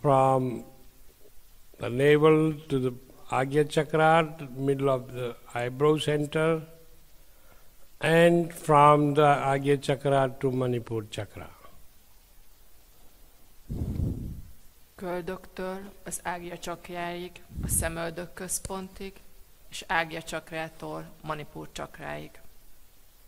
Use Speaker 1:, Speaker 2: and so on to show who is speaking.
Speaker 1: from the navel to the Agya Chakra, middle of the eyebrow center, and from the Agya Chakra to Manipur Chakra.
Speaker 2: Köldöktől az Ágya csakráig, a szemöldök központig, és Ágya csakrától Manipur csakráig.